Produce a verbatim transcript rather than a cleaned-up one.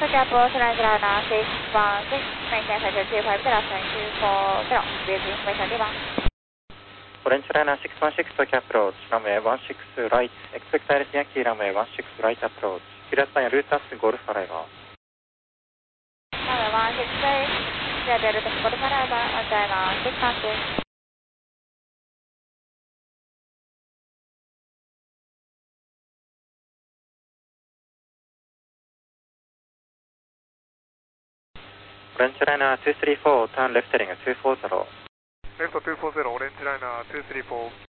Tokyo Approach Orange Liner six one six, maintain Flight two five zero, flight two four zero, with information given. Orange Liner six one six, Tokyo Approach, runway one six right, expect Iris Yankee, runway one six right approach. Clear time, route as Golf Arrival. Runway one six right, clear the route as Golf Arrival, on time on six one six. Orange Liner two three four, turn left heading two four zero. Left two four zero, Orange Liner two three four.